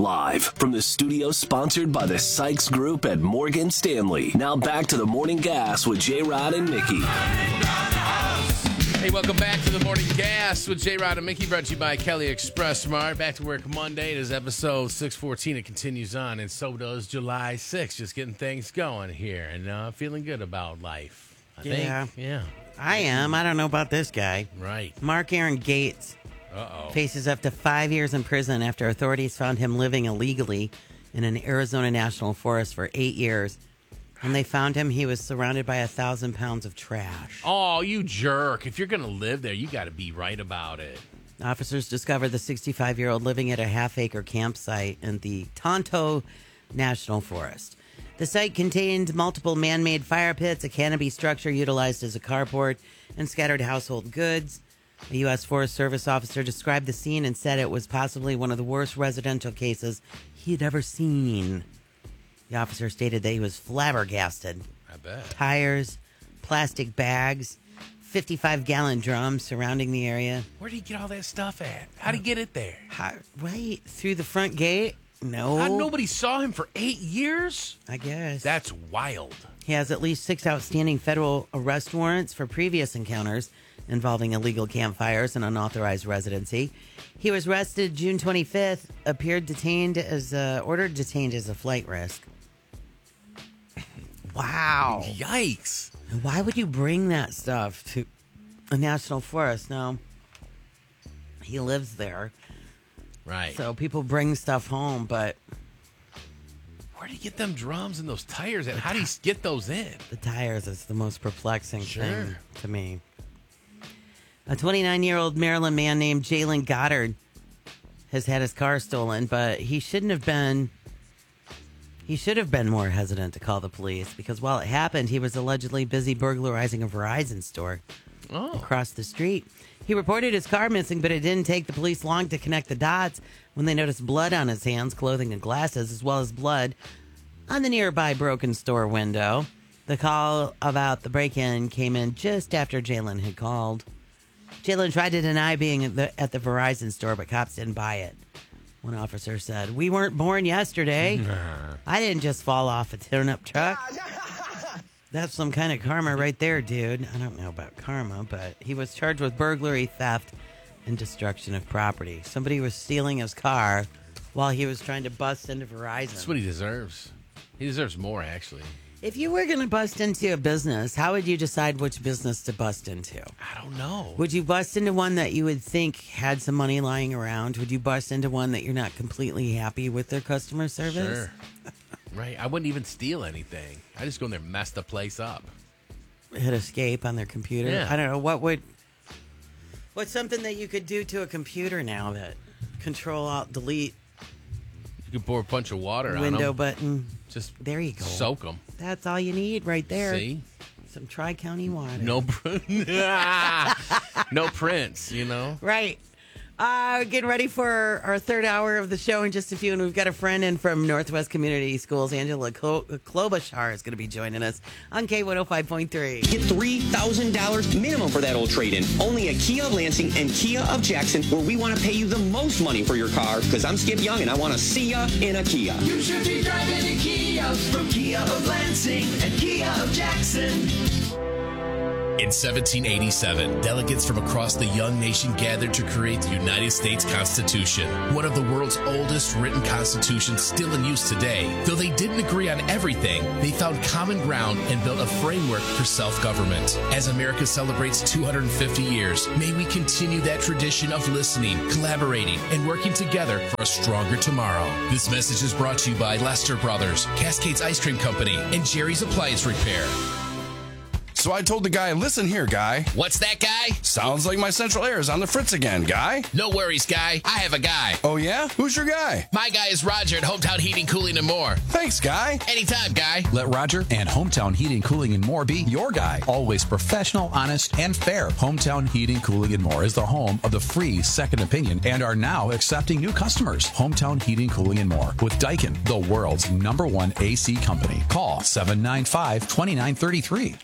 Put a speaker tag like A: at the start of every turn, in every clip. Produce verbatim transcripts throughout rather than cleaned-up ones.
A: live from the studio sponsored by the Sykes Group at Morgan Stanley. Now back to the Morning Gas with J-Rod and Mickey.
B: Hey, welcome back to the Morning Gas with J-Rod and Mickey, brought to you by Kelly Express Smart. Back to work Monday. It is episode six fourteen. It continues on, and so does July sixth. Just getting things going here, and uh, feeling good about life. I
C: Yeah.
B: think. Yeah.
C: I am. I don't know about this guy.
B: Right.
C: Mark Aaron Gates
B: Uh-oh.
C: faces up to five years in prison after authorities found him living illegally in an Arizona national forest for eight years. When they found him, he was surrounded by a thousand pounds of trash.
B: Oh, you jerk. If you're going to live there, you got to be right about it.
C: Officers discovered the sixty-five-year-old living at a half-acre campsite in the Tonto National Forest. The site contained multiple man-made fire pits, a canopy structure utilized as a carport, and scattered household goods. A U S Forest Service officer described the scene and said it was possibly one of the worst residential cases he had ever seen. The officer stated that he was flabbergasted.
B: I bet.
C: Tires, plastic bags, fifty-five-gallon drums surrounding the area.
B: Where did he get all that stuff at? How did he get it there?
C: How, right through the front gate? No.
B: How nobody saw him for eight years?
C: I guess.
B: That's wild.
C: He has at least six outstanding federal arrest warrants for previous encounters involving illegal campfires and unauthorized residency. He was arrested June twenty-fifth, appeared detained as uh, ordered detained as a flight risk. Wow.
B: Yikes.
C: Why would you bring that stuff to a national forest? No. He lives there.
B: Right.
C: So people bring stuff home, but
B: where did he get them drums and those tires at? How do you get those in?
C: the tires is the most perplexing
B: Sure.
C: thing to me. A twenty-nine-year-old Maryland man named Jalen Goddard has had his car stolen, but he shouldn't have been. He should have been more hesitant to call the police because while it happened, he was allegedly busy burglarizing a Verizon store
B: Oh.
C: across the street. He reported his car missing, but it didn't take the police long to connect the dots when they noticed blood on his hands, clothing, and glasses, as well as blood on the nearby broken store window. The call about the break-in came in just after Jalen had called. Jalen tried to deny being at the, at the Verizon store, but cops didn't buy it. One officer said, "We weren't born yesterday. I didn't just fall off a tune-up truck." That's some kind of karma right there, dude. I don't know about karma, but he was charged with burglary, theft, and destruction of property. Somebody was stealing his car while he was trying to bust into Verizon.
B: That's what he deserves. He deserves more, actually.
C: If you were going to bust into a business, how would you decide which business to bust into?
B: I don't know.
C: Would you bust into one that you would think had some money lying around? Would you bust into one that you're not completely happy with their customer service?
B: Sure. Right. I wouldn't even steal anything. I just go in there and mess the place up.
C: Hit escape on their computer.
B: Yeah.
C: I don't know. What would... What's something that you could do to a computer now that Control Alt Delete
B: You could pour a bunch of water on
C: window
B: them.
C: button?
B: Just
C: There you go.
B: soak them.
C: That's all you need right there.
B: See?
C: Some Tri-County water.
B: No, pr- no prints, you know?
C: Right. Uh, getting ready for our third hour of the show in just a few, and we've got a friend in from Northwest Community Schools. Angela Klo- Klobuchar is going to be joining us on K one oh five point three.
D: Get three thousand dollars minimum for that old trade-in. Only at Kia of Lansing and Kia of Jackson, where we want to pay you the most money for your car, because I'm Skip Young and I want to see ya in a Kia.
E: You should be driving a Kia from Kia of Lansing and Kia of Jackson.
F: In seventeen eighty-seven, delegates from across the young nation gathered to create the United States Constitution, one of the world's oldest written constitutions still in use today. Though they didn't agree on everything, they found common ground and built a framework for self-government. As America celebrates two hundred fifty years, may we continue that tradition of listening, collaborating, and working together for a stronger tomorrow. This message is brought to you by Lester Brothers, Cascades Ice Cream Company, and Jerry's Appliance Repair.
G: So I told the guy, listen here, guy.
F: What's that, guy?
G: Sounds like my central air is on the fritz again, guy.
F: No worries, guy. I have a guy.
G: Oh, yeah? Who's your guy?
F: My guy is Roger at Hometown Heating, Cooling, and More.
G: Thanks, guy.
F: Anytime, guy.
H: Let Roger and Hometown Heating, Cooling, and More be your guy. Always professional, honest, and fair. Hometown Heating, Cooling, and More is the home of the free second opinion and are now accepting new customers. Hometown Heating, Cooling, and More with Daikin, the world's number one A C company. Call seven nine five, two nine three three.
B: When you need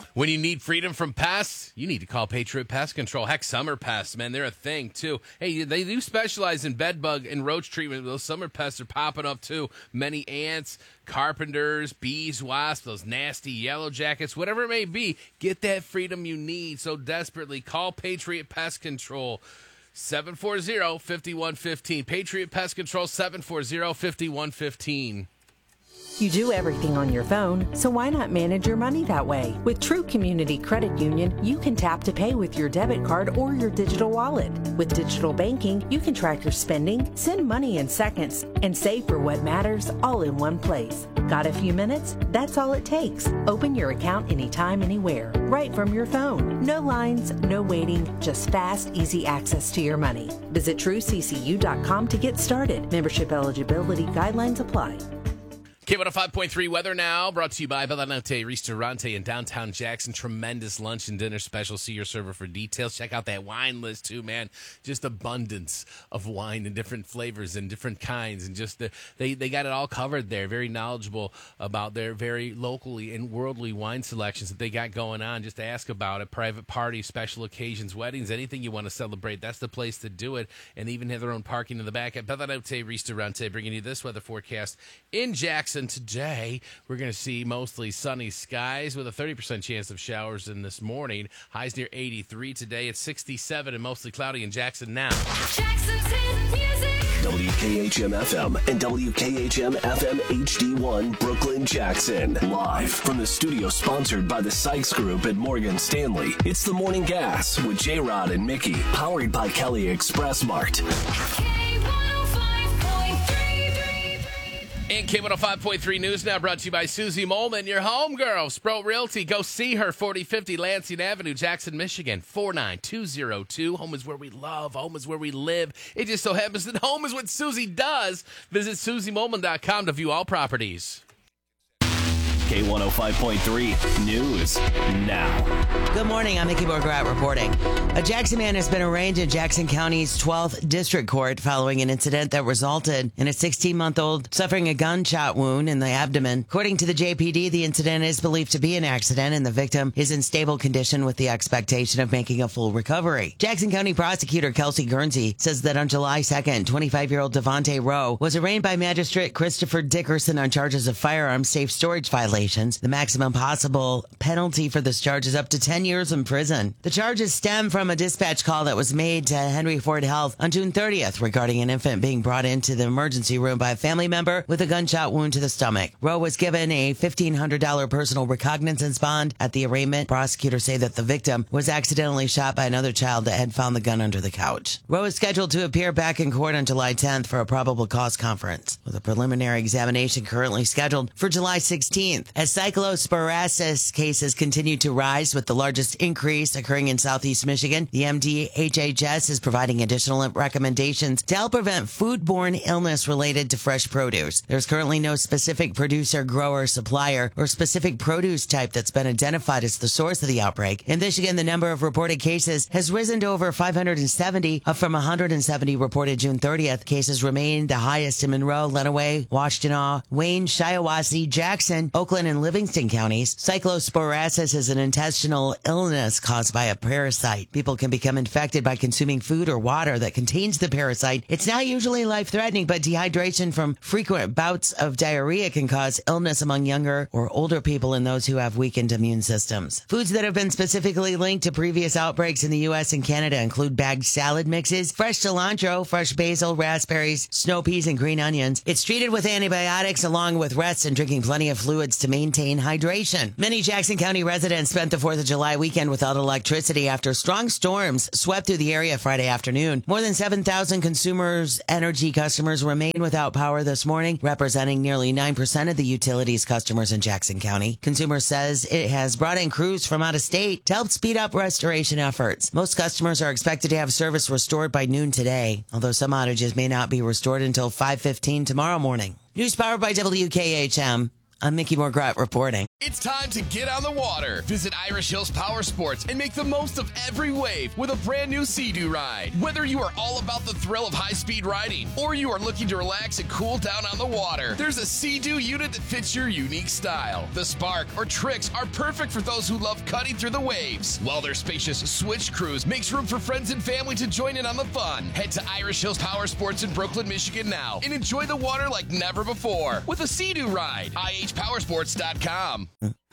B: Need freedom from pests? You need to call Patriot Pest Control. Heck, summer pests, man, they're a thing, too. Hey, they do specialize in bed bug and roach treatment. Those summer pests are popping up, too. Many ants, carpenters, bees, wasps, those nasty yellow jackets, whatever it may be. Get that freedom you need so desperately. Call Patriot Pest Control. seven four zero, five one one five. Patriot Pest Control, seven four zero, five one one five.
I: You do everything on your phone, so why not manage your money that way? With True Community Credit Union, you can tap to pay with your debit card or your digital wallet. With digital banking, you can track your spending, send money in seconds, and save for what matters all in one place. Got a few minutes? That's all it takes. Open your account anytime, anywhere, right from your phone. No lines, no waiting, just fast, easy access to your money. Visit true c c u dot com to get started. Membership eligibility guidelines apply.
B: K one oh five point three weather now, brought to you by Bellanote Ristorante in downtown Jackson. Tremendous lunch and dinner special. See your server for details. Check out that wine list, too, man. Just abundance of wine and different flavors and different kinds. And just the, they, they got it all covered there. Very knowledgeable about their very locally and worldly wine selections that they got going on. Just ask about it. Private parties, special occasions, weddings, anything you want to celebrate. That's the place to do it. And even have their own parking in the back at Bellanote Ristorante, bringing you this weather forecast in Jackson. Today, we're going to see mostly sunny skies with a thirty percent chance of showers in this morning. Highs near eighty-three today. It's sixty-seven and mostly cloudy in Jackson now.
E: Jackson's hit music.
A: W K H M F M and W K H M F M H D one Brooklyn, Jackson. Live from the studio sponsored by the Sykes Group at Morgan Stanley. It's the Morning Gas with J-Rod and Mickey, powered by Kelly Express Mart.
B: And K one oh five point three News now brought to you by Susie Molman, your home girl. Spro Realty. Go see her, forty fifty Lansing Avenue, Jackson, Michigan, four nine two zero two. Home is where we love. Home is where we live. It just so happens that home is what Susie does. Visit susie molman dot com to view all properties.
A: K one oh five point three News now.
C: Good morning. I'm Mickey Borgrat reporting. A Jackson man has been arraigned in Jackson County's twelfth District Court following an incident that resulted in a sixteen-month-old suffering a gunshot wound in the abdomen. According to the J P D, the incident is believed to be an accident, and the victim is in stable condition with the expectation of making a full recovery. Jackson County Prosecutor Kelsey Guernsey says that on July second, twenty-five-year-old Devontae Rowe was arraigned by Magistrate Christopher Dickerson on charges of firearm safe storage violations. The maximum possible penalty for this charge is up to ten years in prison. The charges stem from a dispatch call that was made to Henry Ford Health on June thirtieth regarding an infant being brought into the emergency room by a family member with a gunshot wound to the stomach. Rowe was given a fifteen hundred dollars personal recognizance bond at the arraignment. Prosecutors say that the victim was accidentally shot by another child that had found the gun under the couch. Rowe is scheduled to appear back in court on July tenth for a probable cause conference, with a preliminary examination currently scheduled for July sixteenth. As cyclosporiasis cases continue to rise, with the largest increase occurring in southeast Michigan, the M D H H S is providing additional recommendations to help prevent foodborne illness related to fresh produce. There's currently no specific producer, grower, supplier, or specific produce type that's been identified as the source of the outbreak. In Michigan, the number of reported cases has risen to over five hundred seventy, up from one hundred seventy reported June thirtieth. Cases remain the highest in Monroe, Lenawee, Washtenaw, Wayne, Shiawassee, Jackson, Oakland, and Livingston counties. Cyclosporiasis is an intestinal illness caused by a parasite. People can become infected by consuming food or water that contains the parasite. It's not usually life-threatening, but dehydration from frequent bouts of diarrhea can cause illness among younger or older people and those who have weakened immune systems. Foods that have been specifically linked to previous outbreaks in the U S and Canada include bagged salad mixes, fresh cilantro, fresh basil, raspberries, snow peas, and green onions. It's treated with antibiotics along with rest and drinking plenty of fluids to maintain hydration. Many Jackson County residents spent the fourth of July weekend without electricity after strong storms swept through the area Friday afternoon. More than seven thousand consumers energy customers remain without power this morning, representing nearly nine percent of the utilities customers in Jackson County. Consumers says it has brought in crews from out of state to help speed up restoration efforts. Most customers are expected to have service restored by noon today, although some outages may not be restored until five fifteen tomorrow morning. News powered by W K H M. I'm Mickey Morgrat reporting.
F: It's time to get on the water. Visit Irish Hills Power Sports and make the most of every wave with a brand new Sea-Doo ride. Whether you are all about the thrill of high-speed riding or you are looking to relax and cool down on the water, there's a Sea-Doo unit that fits your unique style. The Spark or Trix are perfect for those who love cutting through the waves, while their spacious Switch Cruise makes room for friends and family to join in on the fun. Head to Irish Hills Power Sports in Brooklyn, Michigan now and enjoy the water like never before with a Sea-Doo ride. I H powersports dot com.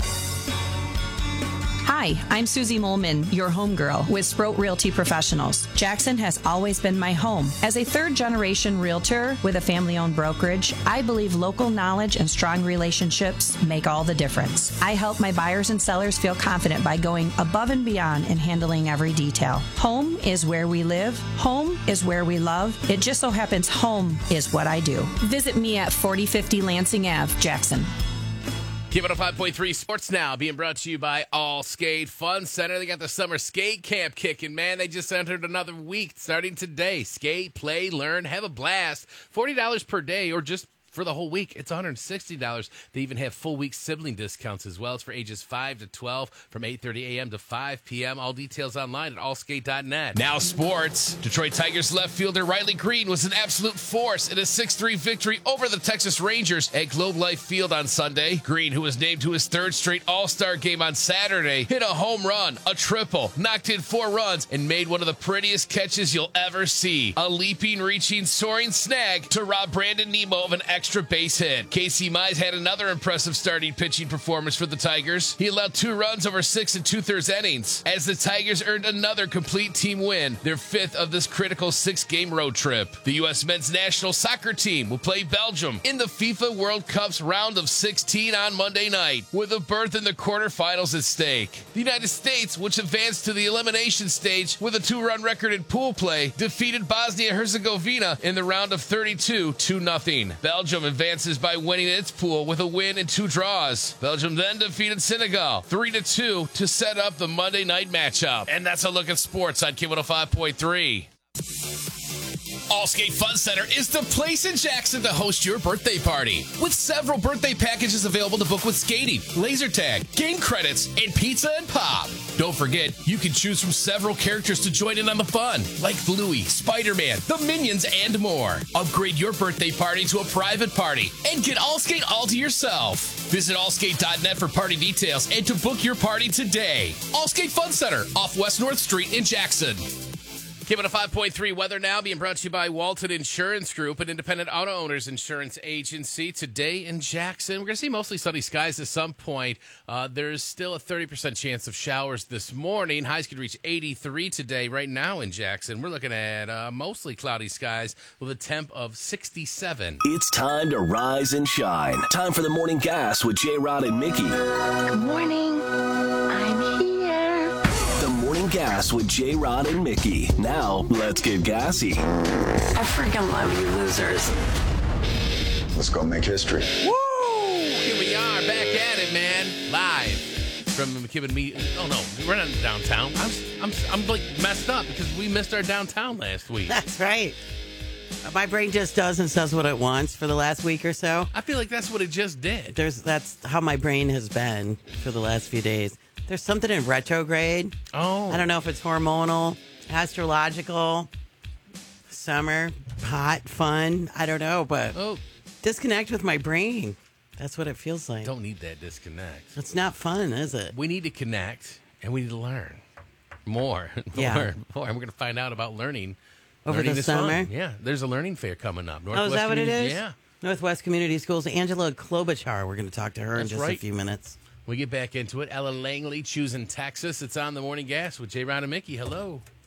J: Hi, I'm Susie Molman, your homegirl with Sprout Realty Professionals. Jackson has always been my home. As a third-generation realtor with a family-owned brokerage, I believe local knowledge and strong relationships make all the difference. I help my buyers and sellers feel confident by going above and beyond and handling every detail. Home is where we live. Home is where we love. It just so happens home is what I do. Visit me at forty fifty Lansing Avenue, Jackson.
B: Keep it on five point three Sports Now, being brought to you by All Skate Fun Center. They got the summer skate camp kicking, man. They just entered another week starting today. Skate, play, learn, have a blast. forty dollars per day or just for the whole week. It's one hundred sixty dollars. They even have full week sibling discounts as well. It's for ages five to twelve from eight thirty a.m. to five p.m. All details online at all skate dot net.
F: Now sports. Detroit Tigers left fielder Riley Green was an absolute force in a six three victory over the Texas Rangers at Globe Life Field on Sunday. Green, who was named to his third straight All-Star game on Saturday, hit a home run, a triple, knocked in four runs, and made one of the prettiest catches you'll ever see. A leaping, reaching, soaring snag to rob Brandon Nemo of an extra base hit. Casey Mize had another impressive starting pitching performance for the Tigers. He allowed two runs over six and two-thirds innings as the Tigers earned another complete team win, their fifth of this critical six-game road trip. The U S men's national soccer team will play Belgium in the FIFA World Cup's round of sixteen on Monday night, with a berth in the quarterfinals at stake. The United States, which advanced to the elimination stage with a two-run record in pool play, defeated Bosnia-Herzegovina in the round of thirty-two, two nothing. Belgium advances by winning its pool with a win and two draws. Belgium then defeated Senegal three to two to set up the Monday night matchup. And that's a look at sports on K one oh five point three. All Skate Fun Center is the place in Jackson to host your birthday party, with several birthday packages available to book with skating, laser tag, game credits, and pizza and pop. Don't forget, you can choose from several characters to join in on the fun, like Bluey, Spider-Man, the Minions, and more. Upgrade your birthday party to a private party and get All Skate all to yourself. Visit all skate dot net for party details and to book your party today. All Skate Fun Center, off West North Street in Jackson.
B: Keeping a five point three weather now, being brought to you by Walton Insurance Group, an independent auto owners insurance agency. Today in Jackson, we're going to see mostly sunny skies at some point. Uh, there's still a thirty percent chance of showers this morning. Highs could reach eighty-three today. Right now in Jackson, we're looking at uh, mostly cloudy skies with a temp of sixty-seven.
A: It's time to rise and shine. Time for the morning gas with J-Rod and Mickey.
K: Good morning. I'm here.
A: Morning Gas with J-Rod and Mickey. Now, let's get gassy.
K: I freaking love you losers.
L: Let's go make history.
B: Woo! Here we are, back at it, man. Live from the McKibben Meet. Oh, no, we're not in downtown. I'm, I'm, I'm like messed up because we missed our downtown last week.
C: That's right. My brain just does and says what it wants for the last week or so.
B: I feel like that's what it just did.
C: There's That's how my brain has been for the last few days. There's something in retrograde.
B: Oh.
C: I don't know if it's hormonal, astrological, summer, hot, fun. I don't know, but
B: oh.
C: disconnect with my brain. That's what it feels like.
B: Don't need that disconnect.
C: It's not fun, is it?
B: We need to connect, and we need to learn more. more,
C: Yeah.
B: more. And we're going to find out about learning.
C: Over
B: learning
C: the
B: is fun.
C: summer?
B: Yeah, there's a learning fair coming up.
C: Oh, is that what it
B: Community-
C: is?
B: Yeah.
C: Northwest Community Schools. Angela Klobuchar. We're going to talk to her
B: That's
C: in just
B: right.
C: a few minutes.
B: We get back into it. Ella Langley choosing Texas. It's on the Morning Gas with J. Ron and Mickey. Hello.